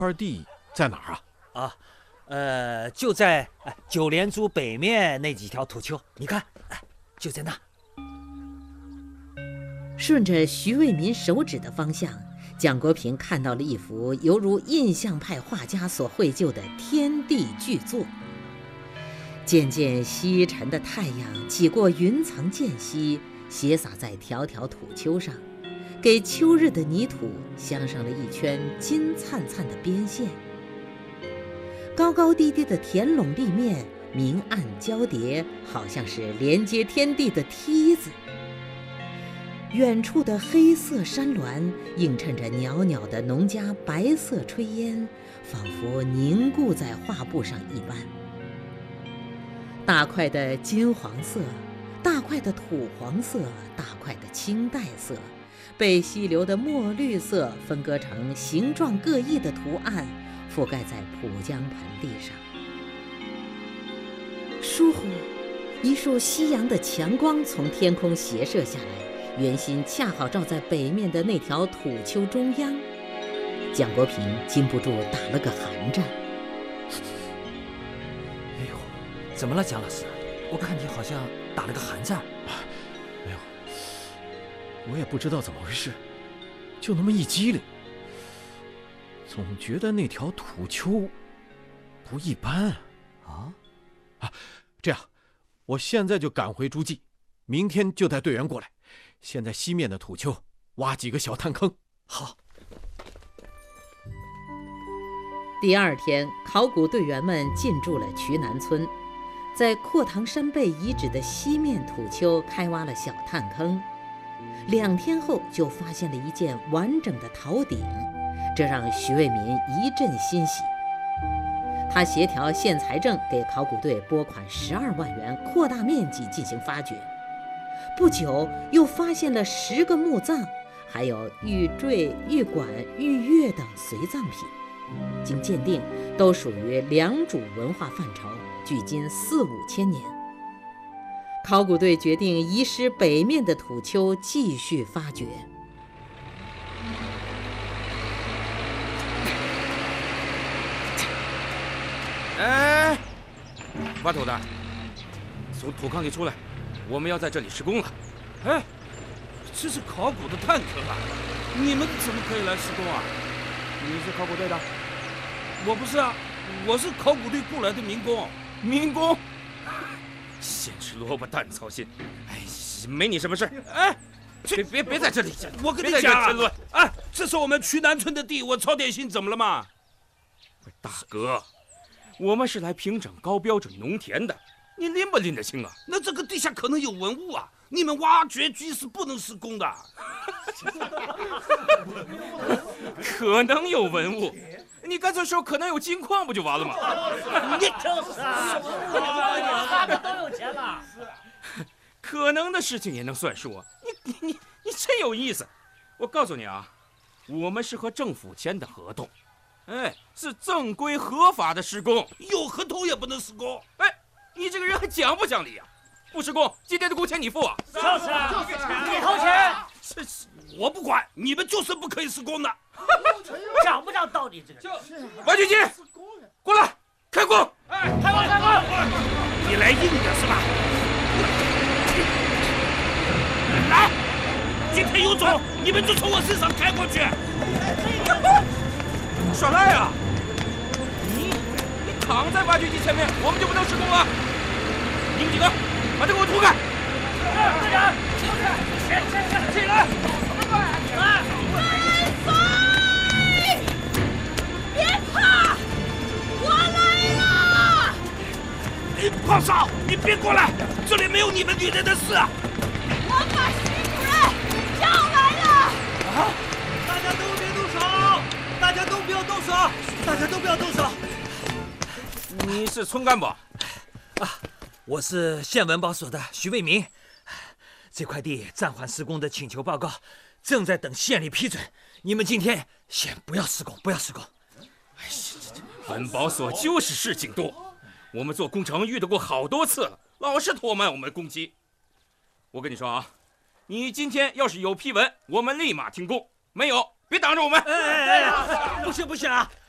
块地在哪儿啊？就在九连珠北面那几条土丘，你看，就在那。 顺着徐渭民手指的方向，蒋国平看到了一幅犹如印象派画家所绘就的天地巨作。渐渐西沉的太阳挤过云层间隙，斜洒在条条土丘上，给秋日的泥土镶上了一圈金灿灿的边线。高高低低的田垄地面明暗交叠，好像是连接天地的梯子。远处的黑色山峦映衬着袅袅的农家白色炊烟，仿佛凝固在画布上一般。大块的金黄色，大块的土黄色，大块的青黛色，被溪流的墨绿色分割成形状各异的图案，覆盖在浦江盆地上。疏忽，一束夕阳的强光从天空斜射下来，圆心恰好照在北面的那条土丘中央。蒋国平禁不住打了个寒战。 哎呦，怎么了，蒋老师？我看你好像打了个寒战。 没有，我也不知道怎么回事，就那么一激灵，总觉得那条土丘不一般这样，我现在就赶回诸暨，明天就带队员过来，先在西面的土丘挖几个小探坑。 好。 第二天，考古队员们进驻了渠南村，在阔塘山背遗址的西面土丘开挖了小探坑。2天后，就发现了一件完整的陶鼎，这让徐渭民一阵欣喜。他协调县财政给考古队拨款12万元，扩大面积进行发掘。不久，又发现了10个墓葬，还有玉坠、玉管、玉钺等随葬品。经鉴定，都属于良渚文化范畴，距今4、5千年。考古队决定移师北面的土丘继续发掘。 哎，挖土的，从土坑里出来，我们要在这里施工了。 哎，这是考古的探坑啊，你们怎么可以来施工啊？ 你是考古队的？ 我不是啊，我是考古队雇来的民工。 民工？先吃萝卜淡操心。哎，没你什么事。 哎， 别在这里， 我跟你讲啊，哎，这是我们渠南村的地，我操点心怎么了嘛？ 大哥，我们是来平整高标准农田的，你拎不拎得清啊？ 那这个地下可能有文物啊，你们挖掘局是不能施工的。 可能有文物，你干脆说可能有金矿不就完了吗？ 你就是啊，他们都有钱了。 可能的事情也能算数啊！你真有意思。我告诉你啊，我们是和政府签的合同，哎，是正规合法的施工， 有合同也不能施工。 哎，你这个人还讲不讲理啊？不施工，今天的工钱你付啊？ 就是你掏钱。 我不管，你们就是不可以施工的。 讲不讲道理？这个挖掘机，过来开工！ 哎，开工！ 你来硬的是吧？来，今天有种，你们就从我身上开过去。 耍赖啊！你躺在挖掘机前面，我们就不能施工了。你们几个把这给我拖开！起来！ 别怕，我来了！ 胖少，你别过来，这里没有你们女人的事。 我把徐主任叫来了。 大家都别动手！大家都不要动手！大家都不要动手！ 你是村干部啊？ 我是县文保所的徐渭民。这块地暂缓施工的请求报告正在等县里批准，你们今天先不要施工，不要施工。 哎呀，文保所就是事情多，我们做工程遇到过好多次了，老是拖慢我们工期。我跟你说啊，你今天要是有批文，我们立马停工；没有，别挡着我们。 不行啊！